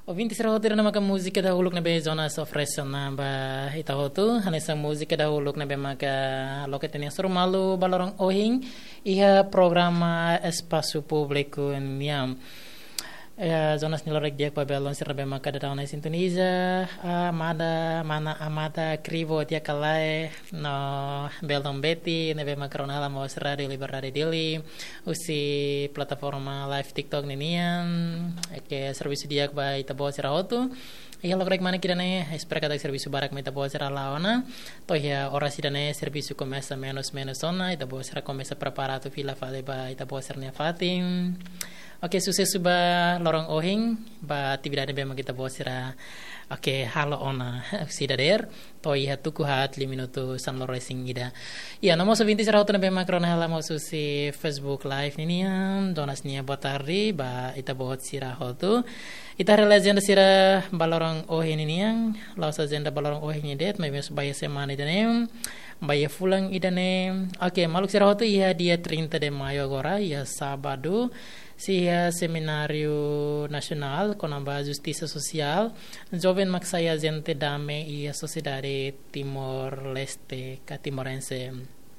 Ouvinte será roteiro na música da Huluk na zona sofrência na ba ita hotu hanesa música da Huluk na maka loketenia malu balorong ohing iha programa espaço público niam zona snilorek dia pa belon sira be maka da na sintoniza mana amada krivo dia kalai no belon beti na be makrona la mos radio liberade dili usi plataforma live TikTok ninian ke servisi dia ba ita bo sira hotu iya lo mana kidane espera kata servisu barak meta bo sira laona to ya ora sidane servisu começa menos zona ita bo sira começa preparato fila fale ba ita bo sira fatim. Oke, sukses ba lorong ohing ba atividade bema kita bosira. Oke, halo ona sidader. To iha tuku hat 5 minuto san loro sing ida. Iya, namo so 20 sarauto na bema krona hala mo susi Facebook live ninian donas nia botari ba ita bot sira hotu. Ita legenda sira balorong ohing ninian, lausa agenda balorong ohing det may mes baya semana idane. Baya fulang idane. Oke, maluk sira hotu iha dia 30 de mayo agora, iha sábado. Sia Seminário Nacional com a Justiça Social, jovem maksaya gente dame e a sociedade Timor-Leste, Timorense.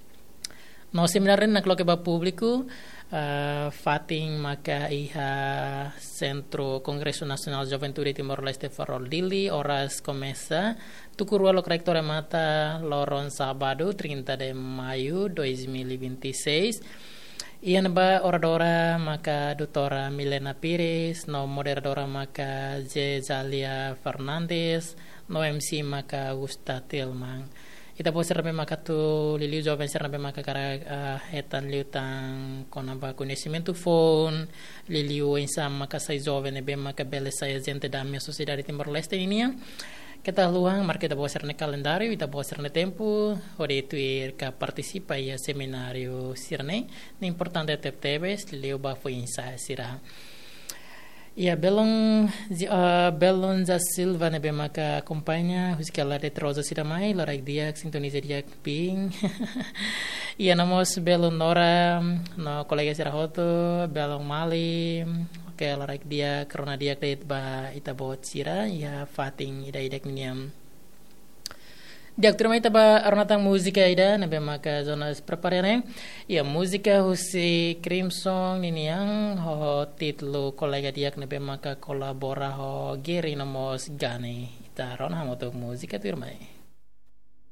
No seminário na coloque ba público, fating maka iha Centro Congresso Nacional Juventude Timor-Leste Farol Dili, horas começa, tukurwa lo rector mata loron sábado 30 de maio 2026. Ian ba oradora maka Doutora Milena Pires, no moderadora maka Zezalia Fernandes, no MC maka Gusta Tilmang. Ita po serbe maka tu liliu jovem serbe maka kara etan liutang konamba conhecimento phone, liliu insam maka sai jovem be maka bele sai gente da minha sociedade Timor-Leste ini. Kita luang marca da boa ne calendário e da boa ne tempo, ore tu ka participa ia seminário sirne, ne importante tebes leu ba foi insa sira. Ia Belon za Silva ne be maka acompanha, os que ela de troza sira mai, lora dia sintoniza dia ping. Ia namos Belon Nora, no colega sira hoto, Belon Mali, oke larak dia karena dia kredit ba ita bot sira ya fating ida niam dia terima ita ba arnatang musika ida nabe maka zona preparane ya musika husi Crimson ini yang ho titlu kolega dia nabe maka kolabora ho geri nomos gane ita ron hamoto musika terima